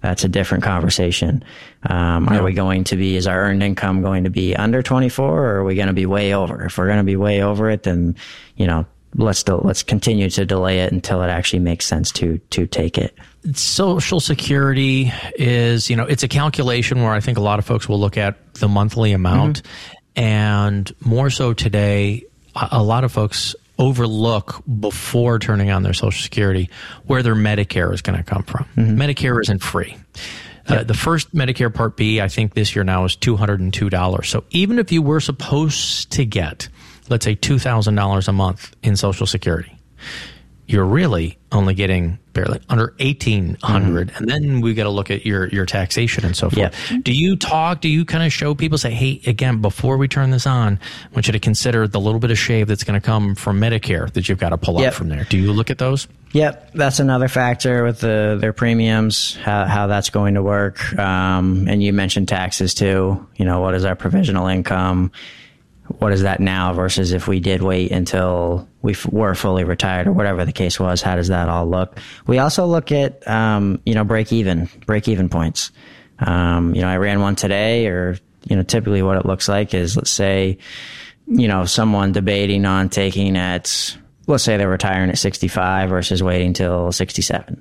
That's a different conversation. Are we going to be, is our earned income going to be under 24, or are we going to be way over? If we're going to be way over it, then, let's continue to delay it until it actually makes sense to take it. Social Security is, it's a calculation where I think a lot of folks will look at the monthly amount. And more so today, a lot of folks overlook before turning on their Social Security where their Medicare is going to come from. Medicare isn't free. The first Medicare Part B, I think this year now, is $202. So even if you were supposed to get, let's say, $2,000 a month in Social Security, you're really only getting barely under $1,800, and then we got to look at your taxation and so forth. Do you kind of show people, say, hey, again, before we turn this on, I want you to consider the little bit of shave that's going to come from Medicare that you've got to pull up from there? Do you look at those? Yep, that's another factor with their premiums, how that's going to work. And you mentioned taxes too. What is our provisional income? What is that now versus if we did wait until we were fully retired or whatever the case was? How does that all look? We also look at, break even points. I ran one today, or, typically what it looks like is, let's say, someone debating on taking let's say they're retiring at 65 versus waiting till 67.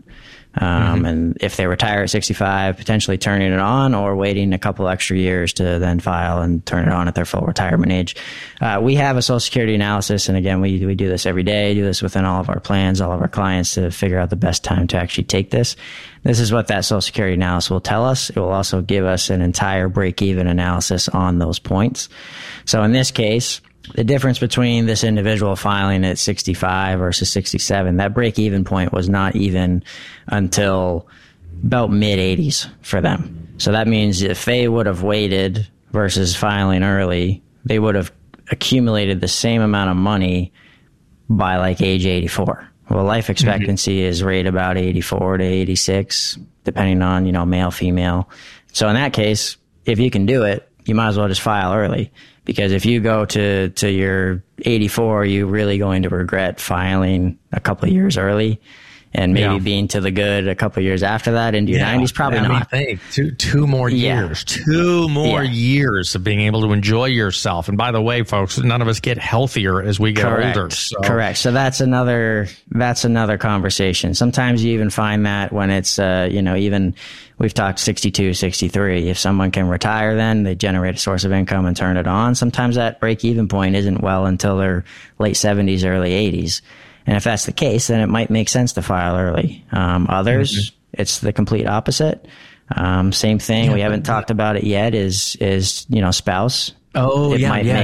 And if they retire at 65, potentially turning it on or waiting a couple extra years to then file and turn it on at their full retirement age. We have a Social Security analysis. And again, we do this every day, do this within all of our plans, all of our clients, to figure out the best time to actually take this. This is what that Social Security analysis will tell us. It will also give us an entire break-even analysis on those points. So in this case, the difference between this individual filing at 65 versus 67, that break-even point was not even until about mid-80s for them. So that means if they would have waited versus filing early, they would have accumulated the same amount of money by like age 84. Well, life expectancy is right about 84 to 86, depending on, male, female. So in that case, if you can do it, you might as well just file early. Because if you go to your 84, you're really going to regret filing a couple of years early, and maybe being to the good a couple of years after that into your 90s. Probably not. Two more years. 2 more years of being able to enjoy yourself. And by the way, folks, none of us get healthier as we get older. So. Correct. So that's another conversation. Sometimes you even find that when it's, even we've talked 62, 63. If someone can retire, then they generate a source of income and turn it on. Sometimes that break-even point isn't well until their late 70s, early 80s. And if that's the case, then it might make sense to file early. Others, it's the complete opposite. Same thing. We haven't talked about it yet is spouse. Oh,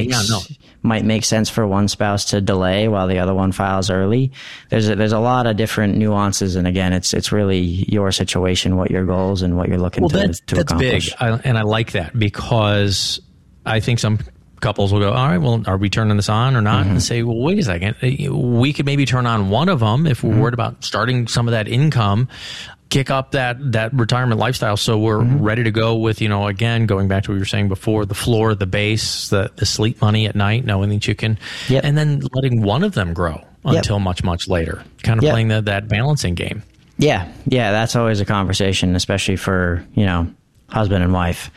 Might make sense for one spouse to delay while the other one files early. There's a lot of different nuances, and again, it's really your situation, what your goals, and what you're looking to accomplish. That's big, and I like that, because I think some couples will go, all right, well, are we turning this on or not? And say, well, wait a second, we could maybe turn on one of them if we're worried about starting some of that income, kick up that retirement lifestyle, so we're ready to go with, again, going back to what you were saying before, the floor, the base, the sleep money at night, knowing that you can, and then letting one of them grow until much, much later, kind of playing that balancing game. Yeah, that's always a conversation, especially for, husband and wife.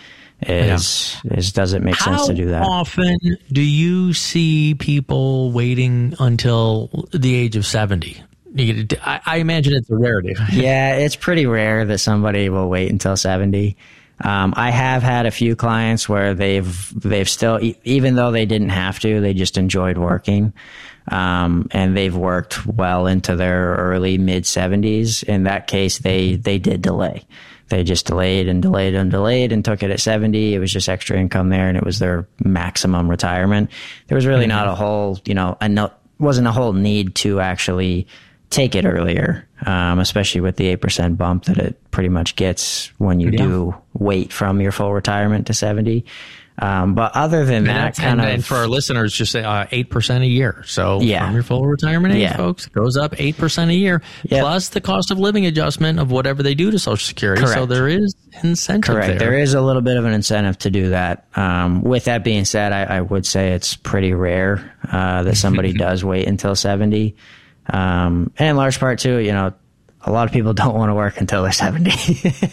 Does it make sense to do that? How often do you see people waiting until the age of 70? I imagine it's a rarity. Yeah, it's pretty rare that somebody will wait until 70. I have had a few clients where they've still, even though they didn't have to, they just enjoyed working. And they've worked well into their early mid 70s. In that case, they did delay. They just delayed and took it at 70. It was just extra income there, and it was their maximum retirement. There was really not a whole, wasn't a whole need to actually take it earlier, especially with the 8% bump that it pretty much gets when you do wait from your full retirement to 70. But other than that, and for our listeners, just say 8% a year. So from your full retirement age, folks, it goes up 8% a year, plus the cost of living adjustment of whatever they do to Social Security. Correct. So there is incentive there. There is a little bit of an incentive to do that. With that being said, I would say it's pretty rare that somebody does wait until 70. And in large part, too, a lot of people don't want to work until they're 70.